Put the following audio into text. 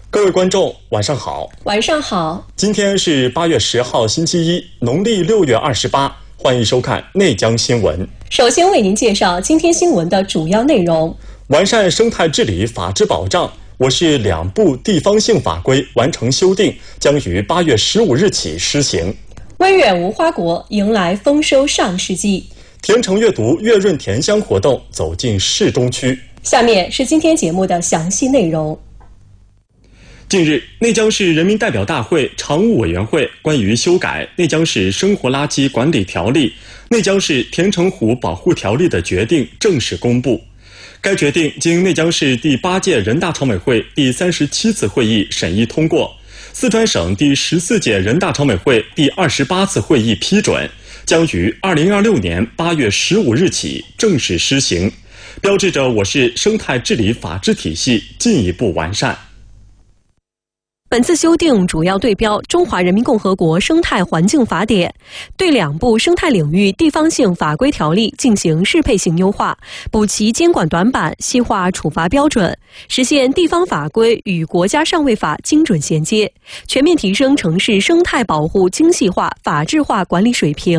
各位观众，晚上好。 晚上好。 今天是8月10号，星期一，农历6月28。欢迎收看内江新闻。 首先为您介绍今天新闻的主要内容： 完善生态治理法治保障。我市2部地方性法规完成修订，将于8月15日起施行。 温远无花果迎来丰收上市季。 甜橙阅读月润甜香活动走进市中区。 下面是今天节目的详细内容。 近日，内江市人民代表大会常务委员会关于修改内江市生活垃圾管理条例、内江市甜橙湖保护条例的决定正式公布。该决定经内江市第8届人大常委会第37次会议审议通过，四川省第14届人大常委会第28次会议批准，将于2026年8月15日起正式施行，标志着我市生态治理法治体系进一步完善。 本次修订主要对标《中华人民共和国生态环境法典》，对2部生态领域地方性法规条例进行适配性优化，补齐监管短板，细化处罚标准，实现地方法规与国家上位法精准衔接，全面提升城市生态保护精细化、法治化管理水平。